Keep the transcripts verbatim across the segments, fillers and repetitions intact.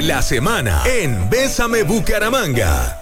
La semana en Bésame Bucaramanga.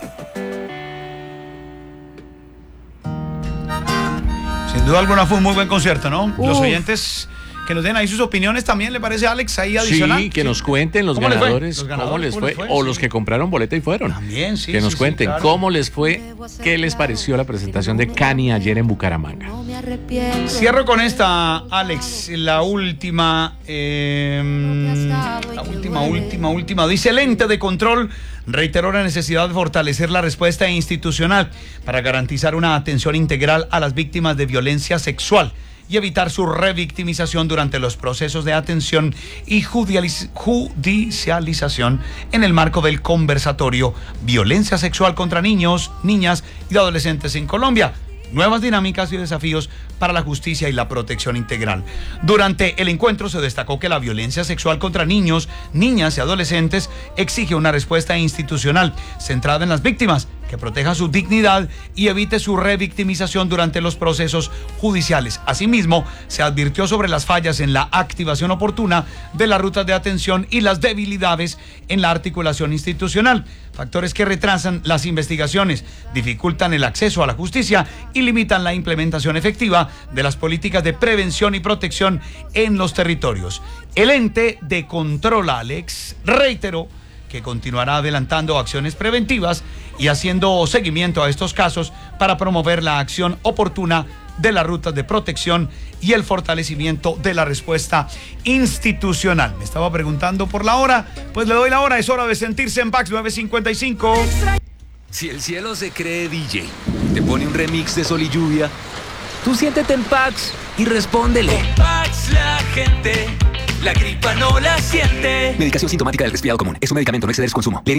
Sin duda alguna fue un muy buen concierto, ¿no? Uf. Los oyentes que nos den ahí sus opiniones también, ¿le parece, Alex, ahí adicional? Sí, que nos cuenten los ¿Cómo les fue? ganadores, ¿Los cómo ganadores, les cómo fue, les fue? o Sí. los que compraron boleta y fueron. También, sí. Que nos sí, cuenten sí, claro. cómo les fue, qué les pareció la presentación de Cani ayer en Bucaramanga. Cierro con esta, Alex, la última, eh, la última, última, última. Dice el ente de control reiteró la necesidad de fortalecer la respuesta institucional para garantizar una atención integral a las víctimas de violencia sexual y evitar su revictimización durante los procesos de atención y judicializ- judicialización en el marco del conversatorio Violencia Sexual contra Niños, Niñas y Adolescentes en Colombia. Nuevas dinámicas y desafíos para la justicia y la protección integral. Durante el encuentro se destacó que la violencia sexual contra niños, niñas y adolescentes exige una respuesta institucional centrada en las víctimas, que proteja su dignidad y evite su revictimización durante los procesos judiciales. Asimismo, se advirtió sobre las fallas en la activación oportuna de las rutas de atención y las debilidades en la articulación institucional, factores que retrasan las investigaciones, dificultan el acceso a la justicia y limitan la implementación efectiva de las políticas de prevención y protección en los territorios. El ente de control, Alex, reiteró que continuará adelantando acciones preventivas y haciendo seguimiento a estos casos para promover la acción oportuna de las rutas de protección y el fortalecimiento de la respuesta institucional. Me estaba preguntando por la hora, pues le doy la hora, es hora de sentirse en Pax nueve cincuenta y cinco. Si el cielo se cree D J, te pone un remix de Sol y Lluvia, tú siéntete en Pax y respóndele. En Pax la gente, la gripa no la siente. Medicación sintomática del resfriado común. Es un medicamento, no exceder su consumo.